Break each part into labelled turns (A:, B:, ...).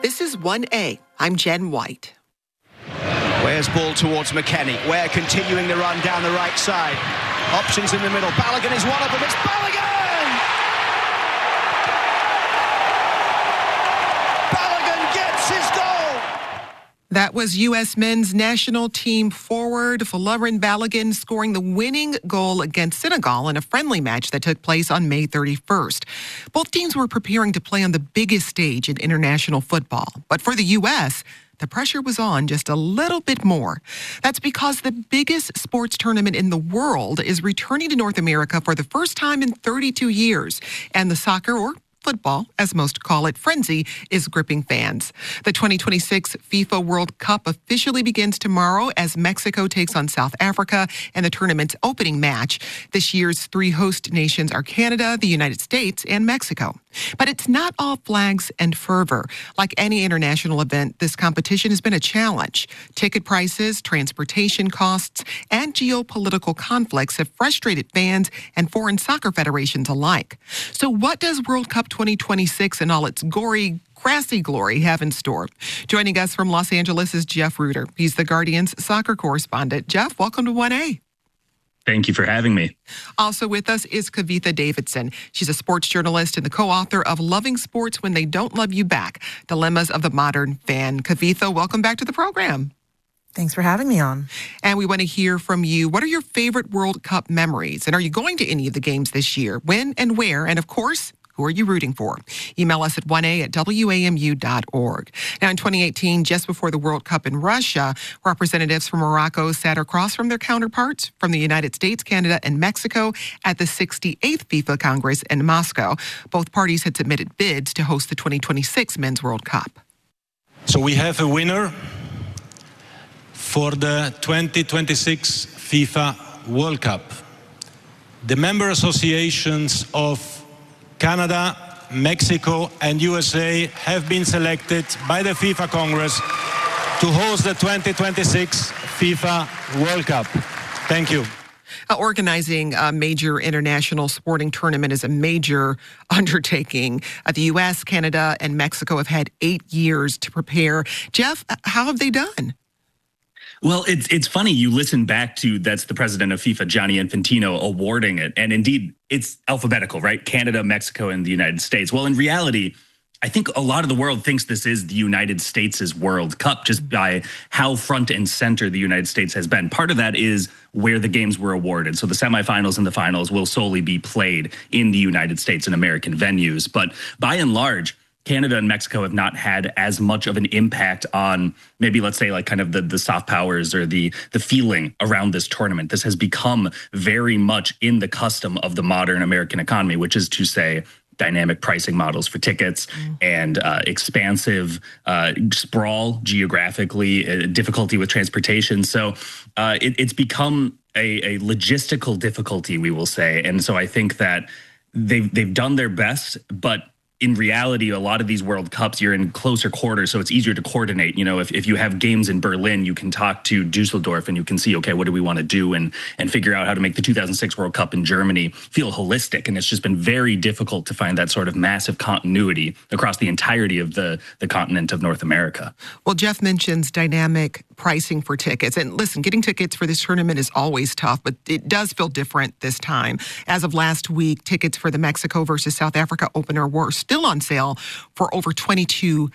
A: This is 1A. I'm Jen White.
B: Ware's ball towards McKennie. Ware continuing the run down the right side. Options in the middle. Balogun is one of them. It's Balogun! Balogun gets his goal!
A: That was U.S. men's national team forward Folarin Balogun scoring the winning goal against Senegal in a friendly match that took place on May 31st. Both teams were preparing to play on the biggest stage in international football. But for the U.S., the pressure was on just a little bit more. That's because the biggest sports tournament in the world is returning to North America for the first time in 32 years. And the soccer, or football, as most call it, frenzy is gripping fans. The 2026 FIFA World Cup officially begins tomorrow as Mexico takes on South Africa in the tournament's opening match. This year's three host nations are Canada, the United States, and Mexico. But it's not all flags and fervor. Like any international event, this competition has been a challenge. Ticket prices, transportation costs, and geopolitical conflicts have frustrated fans and foreign soccer federations alike. So what does World Cup 2026 and all its gory, grassy glory have in store? Joining us from Los Angeles is Jeff Rueter. He's the Guardian's soccer correspondent. Jeff, welcome to 1A.
C: Thank you for having me.
A: Also with us is Kavitha Davidson. She's a sports journalist and the co-author of Loving Sports When They Don't Love You Back, Dilemmas of the Modern Fan. Kavitha, welcome back to the program.
D: Thanks for having me on.
A: And we want to hear from you. What are your favorite World Cup memories? And are you going to any of the games this year? When and where? And of course, who are you rooting for? Email us at 1a@wamu.org. Now, in 2018, just before the World Cup in Russia, representatives from Morocco sat across from their counterparts from the United States, Canada, and Mexico at the 68th FIFA Congress in Moscow. Both parties had submitted bids to host the 2026 Men's World Cup.
E: So we have a winner for the 2026 FIFA World Cup. The member associations of Canada, Mexico, and USA have been selected by the FIFA Congress to host the 2026 FIFA World Cup. Thank you.
A: Organizing a major international sporting tournament is a major undertaking. The U.S., Canada, and Mexico have had 8 years to prepare. Jeff, how have they done?
C: Well, it's funny. You listen back to that's the president of FIFA, Gianni Infantino, awarding it. And indeed, it's alphabetical, right? Canada, Mexico, and the United States. Well, in reality, I think a lot of the world thinks this is the United States' World Cup just by how front and center the United States has been. Part of that is where the games were awarded. So the semifinals and the finals will solely be played in the United States and American venues. But by and large, Canada and Mexico have not had as much of an impact on maybe, let's say, like kind of the soft powers or the feeling around this tournament. This has become very much in the custom of the modern American economy, which is to say dynamic pricing models for tickets and expansive sprawl geographically, difficulty with transportation. So it's become a logistical difficulty, we will say. And so I think that they've done their best, but in reality, a lot of these World Cups, you're in closer quarters, so it's easier to coordinate. You know, if you have games in Berlin, you can talk to Dusseldorf and you can see, okay, what do we want to do and figure out how to make the 2006 World Cup in Germany feel holistic. And it's just been very difficult to find that sort of massive continuity across the entirety of the continent of North America.
A: Well, Jeff mentions dynamic pricing for tickets. And listen, getting tickets for this tournament is always tough, but it does feel different this time. As of last week, tickets for the Mexico versus South Africa opener were still on sale for over $2,200.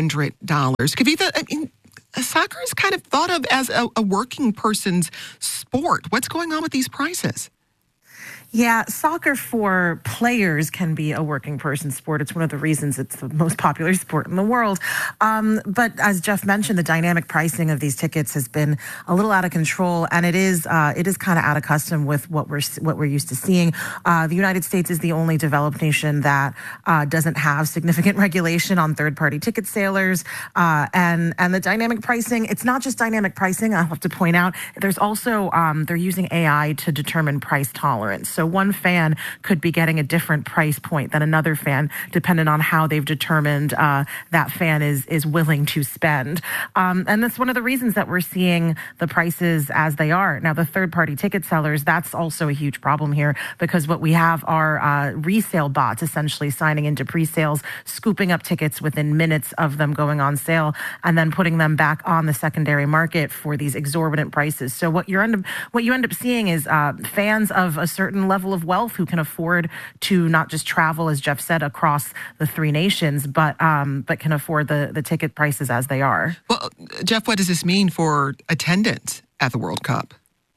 A: Kavitha, I mean, soccer is kind of thought of as a working person's sport. What's going on with these prices?
D: Yeah, soccer for players can be a working person's sport. It's one of the reasons it's the most popular sport in the world. But as Jeff mentioned, the dynamic pricing of these tickets has been a little out of control, and it is kind of out of custom with what we're used to seeing. The United States is the only developed nation that doesn't have significant regulation on third-party ticket sellers, and the dynamic pricing. It's not just dynamic pricing. I'll have to point out there's also they're using AI to determine price tolerance. So one fan could be getting a different price point than another fan, depending on how they've determined that fan is willing to spend. And that's one of the reasons that we're seeing the prices as they are. Now, the third-party ticket sellers, that's also a huge problem here, because what we have are resale bots essentially signing into pre-sales, scooping up tickets within minutes of them going on sale, and then putting them back on the secondary market for these exorbitant prices. So what you end up seeing is fans of a certain level of wealth who can afford to not just travel, as Jeff said, across the three nations, but can afford the ticket prices as they are.
A: Well, Jeff, what does this mean for attendance at the World Cup?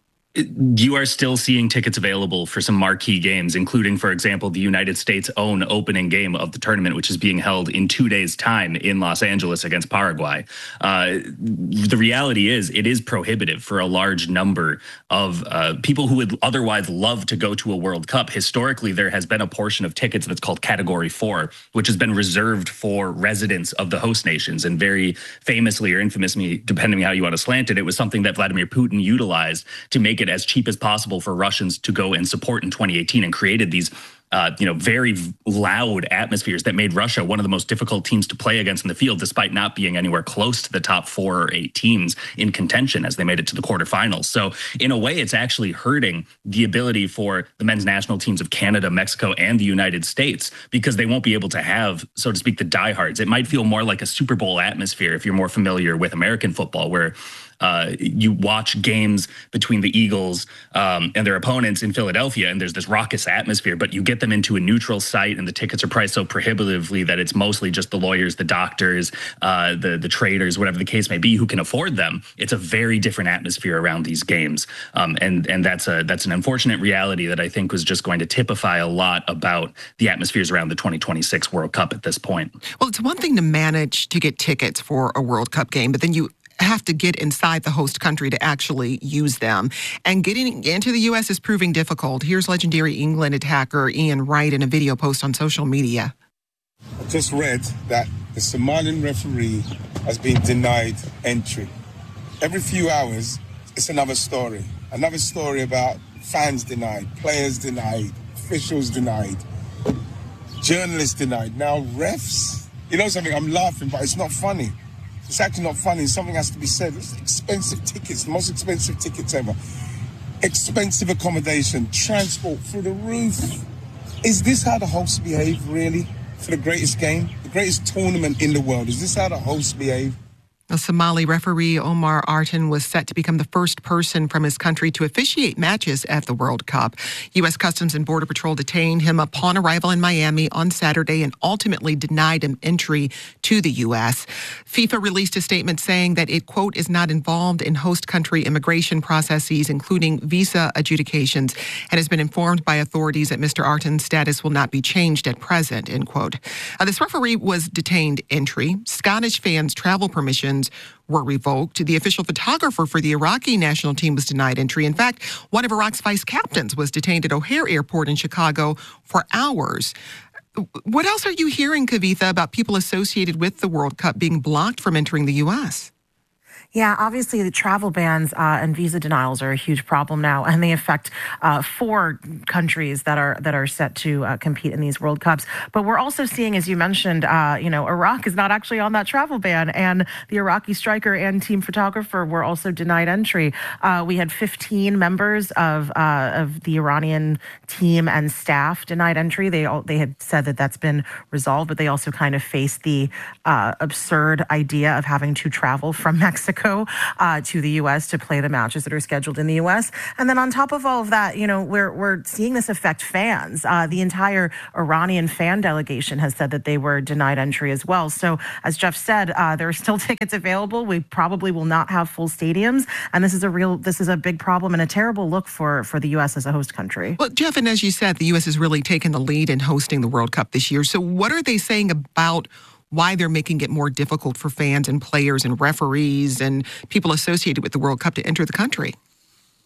C: You are still seeing tickets available for some marquee games, including, for example, the United States' own opening game of the tournament, which is being held in 2 days' time in Los Angeles against Paraguay. The reality is it is prohibitive for a large number of people who would otherwise love to go to a World Cup. Historically, there has been a portion of tickets that's called Category 4, which has been reserved for residents of the host nations. And very famously or infamously, depending on how you want to slant it, it was something that Vladimir Putin utilized to make it as cheap as possible for Russians to go and support in 2018, and created these very loud atmospheres that made Russia one of the most difficult teams to play against in the field, despite not being anywhere close to the top 4 or 8 teams in contention as they made it to the quarterfinals. So in a way, it's actually hurting the ability for the men's national teams of Canada, Mexico, and the United States, because they won't be able to have, so to speak, the diehards. It might feel more like a Super Bowl atmosphere if you're more familiar with American football, where you watch games between the Eagles and their opponents in Philadelphia, and there's this raucous atmosphere, but you get them into a neutral site and the tickets are priced so prohibitively that it's mostly just the lawyers, the doctors, the traders, whatever the case may be, who can afford them. It's a very different atmosphere around these games. And that's an unfortunate reality that I think was just going to typify a lot about the atmospheres around the 2026 World Cup at this point.
A: Well, it's one thing to manage to get tickets for a World Cup game, but then you have to get inside the host country to actually use them. And getting into the U.S. is proving difficult. Here's legendary England attacker Ian Wright in a video post on social media.
F: I just read that the Somalian referee has been denied entry. Every few hours, it's another story. Another story about fans denied, players denied, officials denied, journalists denied. Now refs, you know something, I'm laughing, but it's not funny. It's actually not funny. Something has to be said. It's expensive tickets, the most expensive tickets ever. Expensive accommodation, transport through the roof. Is this how the hosts behave, really, for the greatest game, the greatest tournament in the world? Is this how the hosts behave?
A: A Somali referee, Omar Artan, was set to become the first person from his country to officiate matches at the World Cup. U.S. Customs and Border Patrol detained him upon arrival in Miami on Saturday and ultimately denied him entry to the U.S. FIFA released a statement saying that it, quote, is not involved in host country immigration processes, including visa adjudications, and has been informed by authorities that Mr. Artan's status will not be changed at present, end quote. This referee was detained entry. Scottish fans' travel permissions were revoked. The official photographer for the Iraqi national team was denied entry. In fact, one of Iraq's vice captains was detained at O'Hare Airport in Chicago for hours. What else are you hearing, Kavitha, about people associated with the World Cup being blocked from entering the U.S.?
D: Yeah, obviously the travel bans and visa denials are a huge problem now, and they affect 4 countries that are set to compete in these World Cups. But we're also seeing, as you mentioned, Iraq is not actually on that travel ban, and the Iraqi striker and team photographer were also denied entry. We had 15 members of the Iranian team and staff denied entry. They had said that that's been resolved, but they also kind of faced the absurd idea of having to travel from Mexico to the U.S. to play the matches that are scheduled in the U.S. And then on top of all of that, we're seeing this affect fans. The entire Iranian fan delegation has said that they were denied entry as well. So as Jeff said, there are still tickets available. We probably will not have full stadiums. And this is a big problem and a terrible look for the U.S. as a host country.
A: Well, Jeff, and as you said, the U.S. has really taken the lead in hosting the World Cup this year. So what are they saying about why they're making it more difficult for fans and players and referees and people associated with the World Cup to enter the country?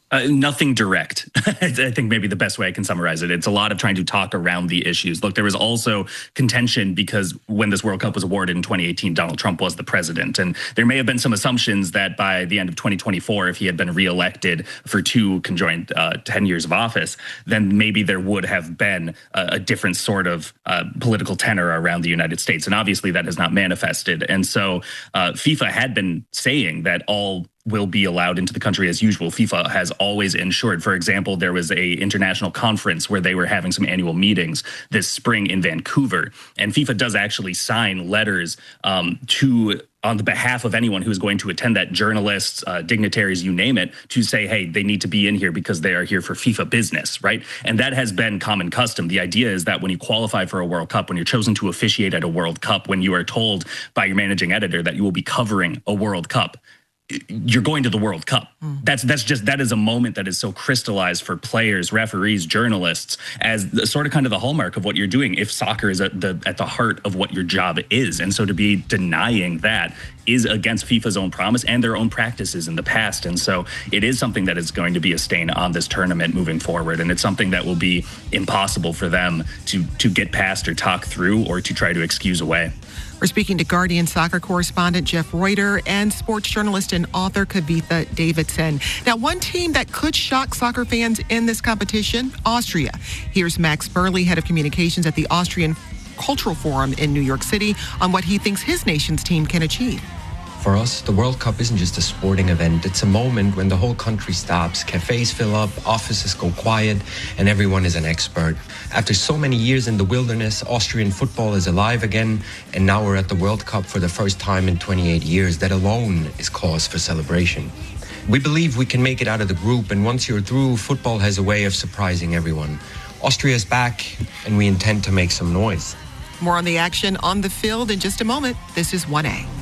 C: Nothing direct. I think maybe the best way I can summarize it. It's a lot of trying to talk around the issues. Look, there was also contention because when this World Cup was awarded in 2018, Donald Trump was the president. And there may have been some assumptions that by the end of 2024, if he had been reelected for 2 conjoined 10 years of office, then maybe there would have been a different sort of political tenor around the United States. And obviously that has not manifested. And so FIFA had been saying that all will be allowed into the country as usual. FIFA has always ensured. For example, there was a international conference where they were having some annual meetings this spring in Vancouver, and FIFA does actually sign letters on the behalf of anyone who's going to attend that, journalists, dignitaries, you name it, to say, hey, they need to be in here because they are here for FIFA business, right? And that has been common custom. The idea is that when you qualify for a World Cup, when you're chosen to officiate at a World Cup, when you are told by your managing editor that you will be covering a World Cup, you're going to the World Cup. That is a moment that is so crystallized for players, referees, journalists as sort of kind of the hallmark of what you're doing if soccer is at the heart of what your job is. And so to be denying that is against FIFA's own promise and their own practices in the past. And so it is something that is going to be a stain on this tournament moving forward. And it's something that will be impossible for them to get past or talk through or to try to excuse away.
A: We're speaking to Guardian soccer correspondent Jeff Reuter and sports journalist and author Kavitha Davidson. Now, one team that could shock soccer fans in this competition, Austria. Here's Max Burley, head of communications at the Austrian Cultural Forum in New York City, on what he thinks his nation's team can achieve.
G: For us, the World Cup isn't just a sporting event. It's a moment when the whole country stops, cafes fill up, offices go quiet, and everyone is an expert. After so many years in the wilderness, Austrian football is alive again, and now we're at the World Cup for the first time in 28 years. That alone is cause for celebration. We believe we can make it out of the group, and once you're through, football has a way of surprising everyone. Austria's back, and we intend to make some noise.
A: More on the action on the field in just a moment. This is 1A.